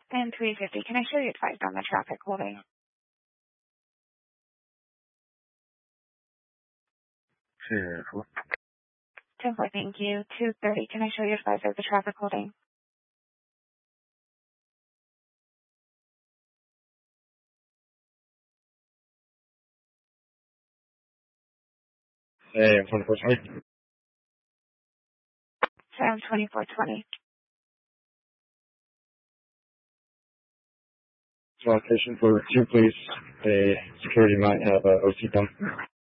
And 350, can I show you advised on the traffic holding? 10-4, thank you. 230, can I show you advised of the traffic holding? Hey, 2420. 2420. Location for 2, please. The security might have a OC done.